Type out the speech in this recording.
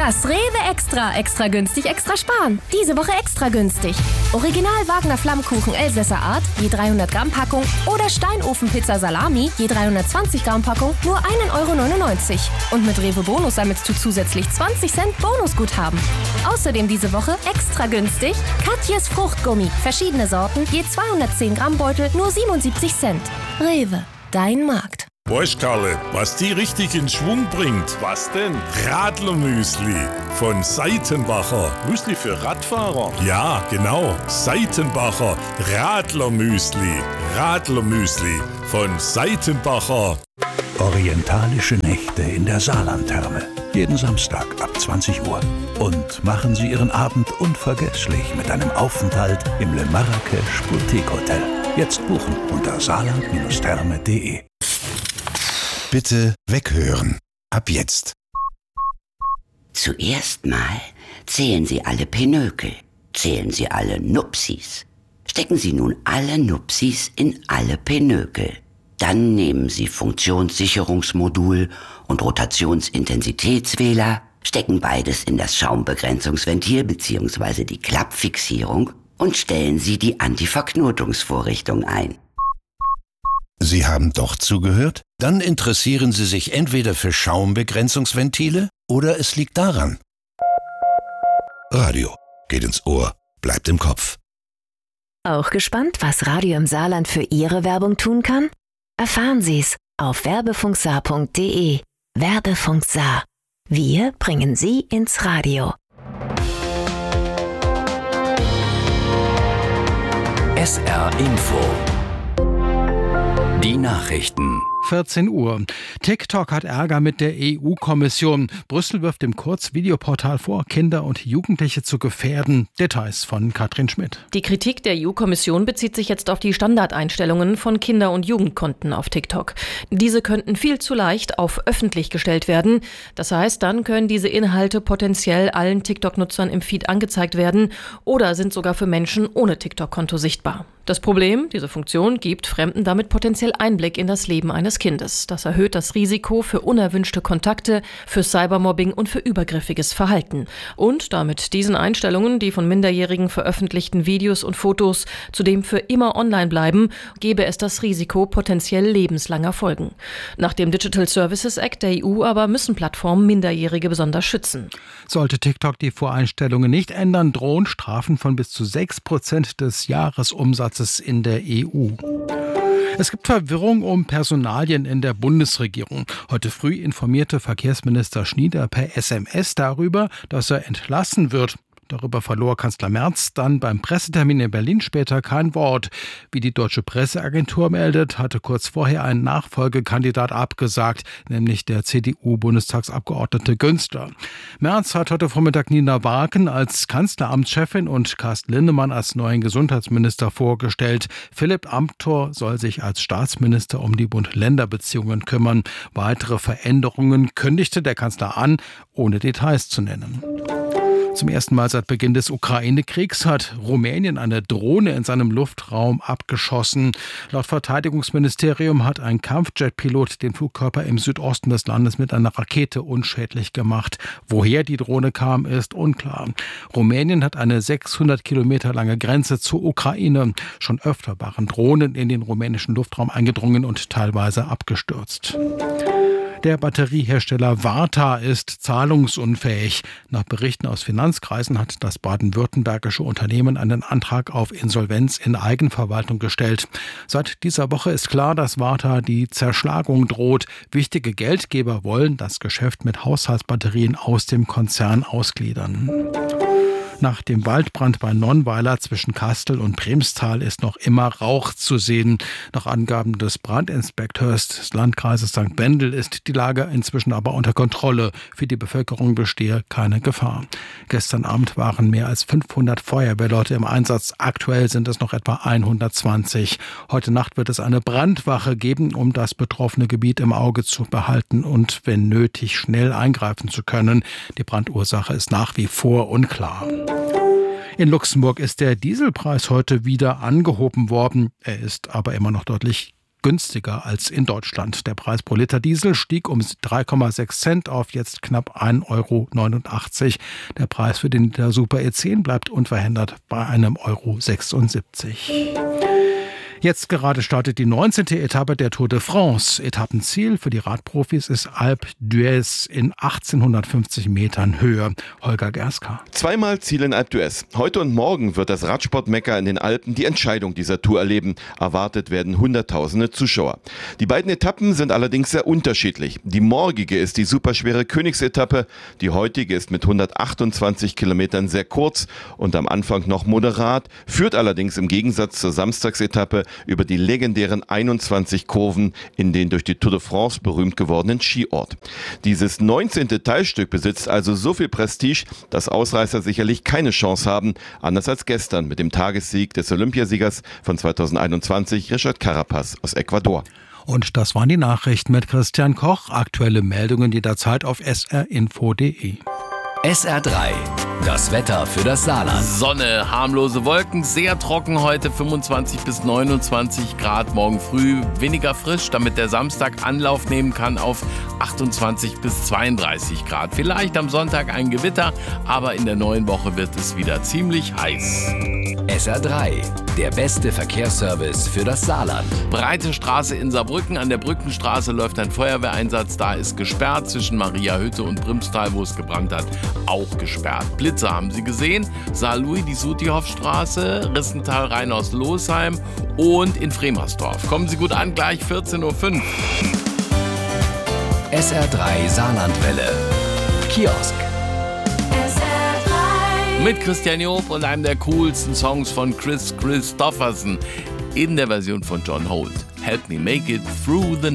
Das Rewe Extra. Extra günstig, extra sparen. Diese Woche extra günstig. Original Wagner Flammkuchen Elsässer Art, je 300 Gramm Packung oder Steinofenpizza Salami, je 320 Gramm Packung, nur 1,99 €. Und mit Rewe Bonus sammelst du zusätzlich 20 Cent Bonusguthaben. Außerdem diese Woche extra günstig Katjes Fruchtgummi. Verschiedene Sorten, je 210 Gramm Beutel, nur 77 Cent. Rewe, dein Markt. Weißt Karle, was die richtig in Schwung bringt? Was denn? Radlermüsli von Seitenbacher. Müsli für Radfahrer? Ja, genau. Seitenbacher Radlermüsli. Radlermüsli von Seitenbacher. Orientalische Nächte in der Saarlandtherme. Jeden Samstag ab 20 Uhr. Und machen Sie Ihren Abend unvergesslich mit einem Aufenthalt im Le Marrakech Boutique Hotel. Jetzt buchen unter saarland-therme.de. Bitte weghören. Ab jetzt. Zuerst mal zählen Sie alle Pinökel. Zählen Sie alle Nupsis. Stecken Sie nun alle Nupsis in alle Pinökel. Dann nehmen Sie Funktionssicherungsmodul und Rotationsintensitätswähler, stecken beides in das Schaumbegrenzungsventil bzw. die Klappfixierung und stellen Sie die Antiverknotungsvorrichtung ein. Sie haben doch zugehört? Dann interessieren Sie sich entweder für Schaumbegrenzungsventile oder es liegt daran. Radio geht ins Ohr, bleibt im Kopf. Auch gespannt, was Radio im Saarland für Ihre Werbung tun kann? Erfahren Sie's auf werbefunksaar.de. Werbefunk Saar. Wir bringen Sie ins Radio. SR Info. Die Nachrichten. 14 Uhr. TikTok hat Ärger mit der EU-Kommission. Brüssel wirft dem Kurzvideoportal vor, Kinder und Jugendliche zu gefährden. Details von Katrin Schmidt. Die Kritik der EU-Kommission bezieht sich jetzt auf die Standardeinstellungen von Kinder- und Jugendkonten auf TikTok. Diese könnten viel zu leicht auf öffentlich gestellt werden. Das heißt, dann können diese Inhalte potenziell allen TikTok-Nutzern im Feed angezeigt werden oder sind sogar für Menschen ohne TikTok-Konto sichtbar. Das Problem, diese Funktion gibt Fremden damit potenziell Einblick in das Leben eines Kindes. Das erhöht das Risiko für unerwünschte Kontakte, für Cybermobbing und für übergriffiges Verhalten. Und damit diesen Einstellungen, die von Minderjährigen veröffentlichten Videos und Fotos zudem für immer online bleiben, gäbe es das Risiko potenziell lebenslanger Folgen. Nach dem Digital Services Act der EU aber müssen Plattformen Minderjährige besonders schützen. Sollte TikTok die Voreinstellungen nicht ändern, drohen Strafen von bis zu 6% des Jahresumsatzes in der EU. Es gibt Verwirrung um Personalien in der Bundesregierung. Heute früh informierte Verkehrsminister Schnieder per SMS darüber, dass er entlassen wird. Darüber verlor Kanzler Merz dann beim Pressetermin in Berlin später kein Wort. Wie die deutsche Presseagentur meldet, hatte kurz vorher ein Nachfolgekandidat abgesagt, nämlich der CDU-Bundestagsabgeordnete Günzler. Merz hat heute Vormittag Nina Barken als Kanzleramtschefin und Carsten Linnemann als neuen Gesundheitsminister vorgestellt. Philipp Amthor soll sich als Staatsminister um die Bund-Länder-Beziehungen kümmern. Weitere Veränderungen kündigte der Kanzler an, ohne Details zu nennen. Zum ersten Mal seit Beginn des Ukraine-Kriegs hat Rumänien eine Drohne in seinem Luftraum abgeschossen. Laut Verteidigungsministerium hat ein Kampfjet-Pilot den Flugkörper im Südosten des Landes mit einer Rakete unschädlich gemacht. Woher die Drohne kam, ist unklar. Rumänien hat eine 600 Kilometer lange Grenze zur Ukraine. Schon öfter waren Drohnen in den rumänischen Luftraum eingedrungen und teilweise abgestürzt. Der Batteriehersteller Varta ist zahlungsunfähig. Nach Berichten aus Finanzkreisen hat das baden-württembergische Unternehmen einen Antrag auf Insolvenz in Eigenverwaltung gestellt. Seit dieser Woche ist klar, dass Varta die Zerschlagung droht. Wichtige Geldgeber wollen das Geschäft mit Haushaltsbatterien aus dem Konzern ausgliedern. Nach dem Waldbrand bei Nonnweiler zwischen Kastel und Bremstal ist noch immer Rauch zu sehen. Nach Angaben des Brandinspekteurs des Landkreises St. Wendel ist die Lage inzwischen aber unter Kontrolle. Für die Bevölkerung bestehe keine Gefahr. Gestern Abend waren mehr als 500 Feuerwehrleute im Einsatz. Aktuell sind es noch etwa 120. Heute Nacht wird es eine Brandwache geben, um das betroffene Gebiet im Auge zu behalten und, wenn nötig, schnell eingreifen zu können. Die Brandursache ist nach wie vor unklar. In Luxemburg ist der Dieselpreis heute wieder angehoben worden. Er ist aber immer noch deutlich günstiger als in Deutschland. Der Preis pro Liter Diesel stieg um 3,6 Cent auf jetzt knapp 1,89 €. Der Preis für den Liter Super E10 bleibt unverändert bei einem €1,76. Jetzt gerade startet die 19. Etappe der Tour de France. Etappenziel für die Radprofis ist Alpe d'Huez in 1850 Metern Höhe. Holger Gerska. Zweimal Ziel in Alpe d'Huez. Heute und morgen wird das Radsportmekka in den Alpen die Entscheidung dieser Tour erleben. Erwartet werden Hunderttausende Zuschauer. Die beiden Etappen sind allerdings sehr unterschiedlich. Die morgige ist die superschwere Königsetappe. Die heutige ist mit 128 Kilometern sehr kurz und am Anfang noch moderat, führt allerdings im Gegensatz zur Samstagsetappe über die legendären 21 Kurven in den durch die Tour de France berühmt gewordenen Skiort. Dieses 19. Teilstück besitzt also so viel Prestige, dass Ausreißer sicherlich keine Chance haben, anders als gestern mit dem Tagessieg des Olympiasiegers von 2021, Richard Carapaz aus Ecuador. Und das waren die Nachrichten mit Christian Koch. Aktuelle Meldungen jederzeit auf srinfo.de. SR3, das Wetter für das Saarland. Sonne, harmlose Wolken, sehr trocken heute, 25 bis 29 Grad. Morgen früh weniger frisch, damit der Samstag Anlauf nehmen kann auf 28 bis 32 Grad. Vielleicht am Sonntag ein Gewitter, aber in der neuen Woche wird es wieder ziemlich heiß. SR3, der beste Verkehrsservice für das Saarland. Breite Straße in Saarbrücken, an der Brückenstraße läuft ein Feuerwehreinsatz, da ist gesperrt zwischen Mariahütte und Brimstal, wo es gebrannt hat, auch gesperrt. Blitze haben Sie gesehen, Saarlouis, die Sutihofstraße, Rissental, Rheinhaus-Losheim und in Fremersdorf. Kommen Sie gut an, gleich 14:05 Uhr. SR3 Saarlandwelle, Kiosk. Mit Christian Job und einem der coolsten Songs von Chris Christopherson in der Version von John Holt. Help Me Make It Through the